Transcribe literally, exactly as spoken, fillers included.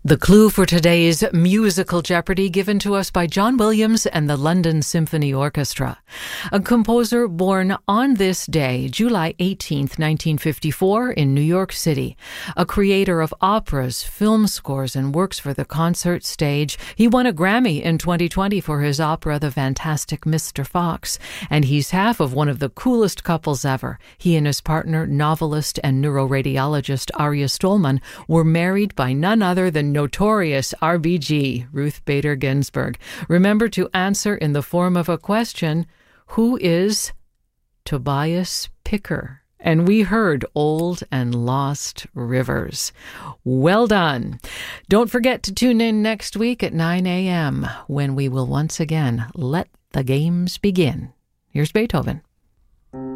The clue for today's musical Jeopardy given to us by John Williams and the London Symphony Orchestra. A composer born on this day, July eighteenth, nineteen fifty-four, in New York City. A creator of operas, film scores, and works for the concert stage. He won a Grammy in twenty twenty for his opera, The Fantastic Mister Fox. And he's half of one of the coolest couples ever. He and his partner, novelist and neuroradiologist Arya Stolman, were married by none other than notorious R B G, Ruth Bader Ginsburg. Remember to answer in the form of a question, who is Tobias Picker? And we heard Old and Lost Rivers. Well done. Don't forget to tune in next week at nine a.m. when we will once again let the games begin. Here's Beethoven.